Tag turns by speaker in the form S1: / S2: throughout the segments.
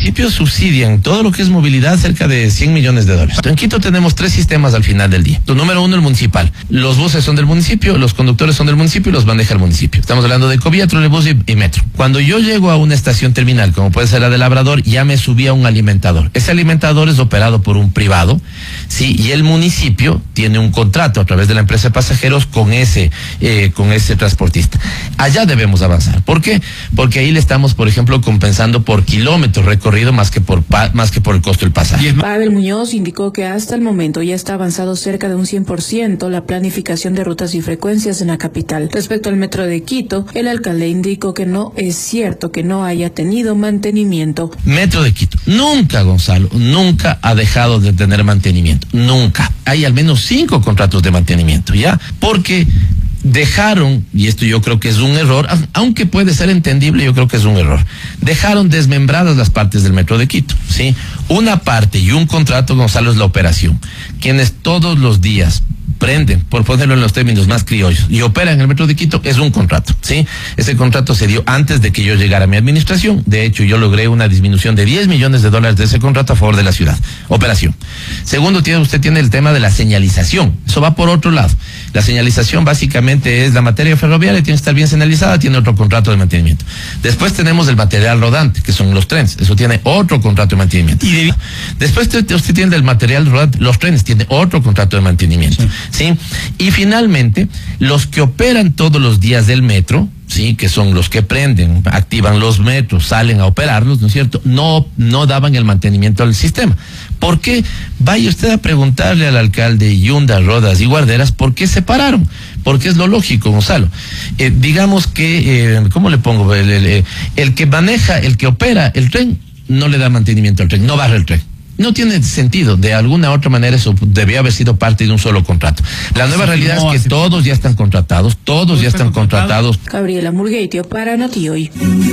S1: municipios subsidian todo lo que es movilidad cerca de 100 millones de dólares. En Quito tenemos 3 sistemas al final del día. Número 1, el municipal. Los buses son del municipio, los conductores son del municipio y los maneja el municipio. Estamos hablando de Ecovía, trolebús y metro. Cuando yo llego a una estación terminal, como puede ser la de Labrador, ya me subí a un alimentador. Ese alimentador es operado por un privado, sí, y el municipio tiene un contrato a través de la empresa de pasajeros con ese transportista. Allá debemos avanzar. ¿Por qué? Porque ahí le estamos, por ejemplo, compensando por kilómetros recorrido más que por el costo del pasaje.
S2: Pavel Muñoz indicó que hasta el momento ya está avanzado cerca de un 100% la planificación de rutas y frecuencias en la capital. Respecto al metro de Quito, el alcalde indicó que no es cierto que no haya tenido mantenimiento.
S1: Metro de Quito, nunca, Gonzalo, nunca ha dejado de tener mantenimiento, nunca. Hay al menos 5 contratos de mantenimiento, ¿ya? Porque dejaron, y esto yo creo que es un error, aunque puede ser entendible, yo creo que es un error, dejaron desmembradas las partes del metro de Quito, ¿sí? Una parte y un contrato, Gonzalo, es la operación. Quienes todos los días prenden, por ponerlo en los términos más criollos, y operan en el metro de Quito, es un contrato, ¿sí? Ese contrato se dio antes de que yo llegara a mi administración. De hecho, yo logré una disminución de 10 millones de dólares de ese contrato a favor de la ciudad. Operación. Segundo, usted tiene el tema de la señalización. Eso va por otro lado. La señalización básicamente es la materia ferroviaria, tiene que estar bien señalizada, tiene otro contrato de mantenimiento. Después tenemos el material rodante, que son los trenes. Eso tiene otro contrato de mantenimiento. Después usted tiene el material rodante, los trenes, tiene otro contrato de mantenimiento. Sí. Y finalmente, los que operan todos los días del metro, sí, que son los que prenden, activan los metros, salen a operarlos, ¿no es cierto? No daban el mantenimiento al sistema. ¿Por qué? Vaya usted a preguntarle al alcalde Yunda, Rodas y Guarderas por qué se pararon. Porque es lo lógico, Gonzalo. Digamos que, ¿cómo le pongo? El que maneja, el que opera el tren, no le da mantenimiento al tren, no barre el tren. No tiene sentido. De alguna u otra manera eso debió haber sido parte de un solo contrato. La nueva realidad es que todos ya están contratados,
S2: Gabriela Murgueitio para Notioy.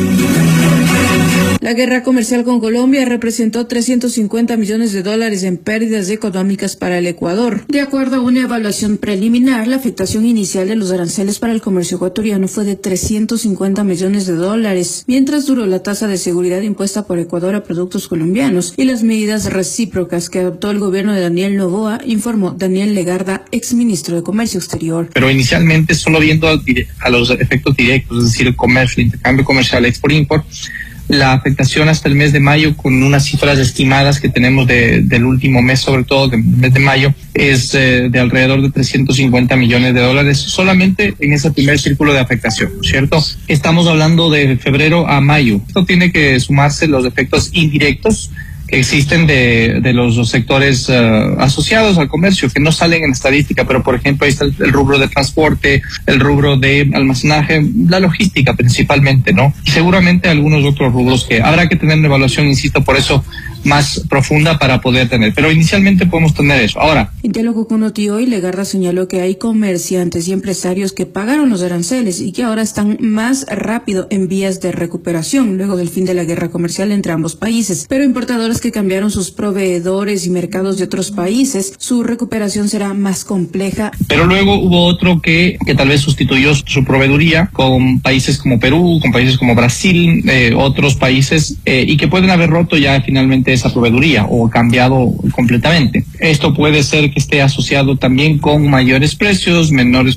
S2: La guerra comercial con Colombia representó 350 millones de dólares en pérdidas económicas para el Ecuador. De acuerdo a una evaluación preliminar, la afectación inicial de los aranceles para el comercio ecuatoriano fue de 350 millones de dólares, mientras duró la tasa de seguridad impuesta por Ecuador a productos colombianos y las medidas recíprocas que adoptó el gobierno de Daniel Noboa, informó Daniel Legarda, exministro de Comercio Exterior.
S3: Pero inicialmente, solo viendo a los efectos directos, es decir, el comercio, el intercambio comercial export-import, la afectación hasta el mes de mayo, con unas cifras estimadas que tenemos del último mes, sobre todo del mes de mayo, es de alrededor de 350 millones de dólares solamente en ese primer círculo de afectación, ¿cierto? Estamos hablando de febrero a mayo. Esto tiene que sumarse los efectos indirectos que existen de los sectores asociados al comercio, que no salen en estadística, pero por ejemplo ahí está el rubro de transporte, el rubro de almacenaje, la logística principalmente, ¿no? Y seguramente algunos otros rubros que habrá que tener una evaluación, insisto, por eso más profunda para poder tener, pero inicialmente podemos tener eso. Ahora,
S2: en diálogo con Notioy, Legarda señaló que hay comerciantes y empresarios que pagaron los aranceles y que ahora están más rápido en vías de recuperación luego del fin de la guerra comercial entre ambos países, pero importadores que cambiaron sus proveedores y mercados de otros países, su recuperación será más compleja.
S3: Pero luego hubo otro que tal vez sustituyó su proveeduría con países como Perú, con países como Brasil, otros países, y que pueden haber roto ya finalmente esa proveeduría o cambiado completamente. Esto puede ser que esté asociado también con mayores precios, menores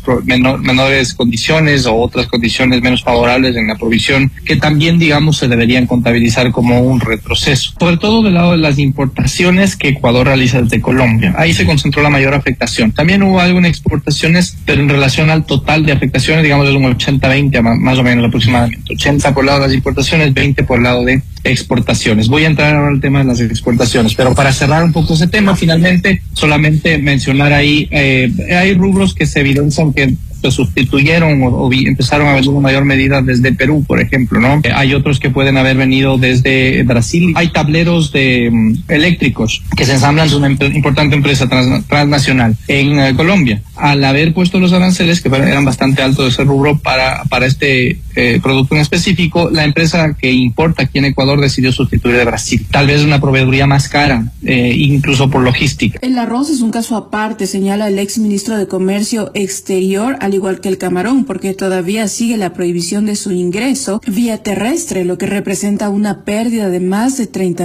S3: condiciones o otras condiciones menos favorables en la provisión, que también, digamos, se deberían contabilizar como un retroceso. Sobre todo del lado de las importaciones que Ecuador realiza desde Colombia. Ahí se concentró la mayor afectación. También hubo algo en exportaciones, pero en relación al total de afectaciones, digamos, es un 80-20 más o menos aproximadamente. 80 por el lado de las importaciones, 20 por el lado de exportaciones. Voy a entrar ahora al tema de las exportaciones, pero para cerrar un poco ese tema, finalmente, solamente mencionar ahí, hay rubros que se evidencian que se sustituyeron o empezaron a venir en mayor medida desde Perú, por ejemplo, ¿no? Hay otros que pueden haber venido desde Brasil. Hay tableros eléctricos que se ensamblan de una importante empresa transnacional en Colombia. Al haber puesto los aranceles, que eran bastante altos de ese rubro para este producto en específico, la empresa que importa aquí en Ecuador decidió sustituir de Brasil. Tal vez una proveeduría más cara, incluso por logística.
S2: El arroz es un caso aparte, señala el ex ministro de Comercio Exterior, al igual que el camarón, porque todavía sigue la prohibición de su ingreso vía terrestre, lo que representa una pérdida de más de 30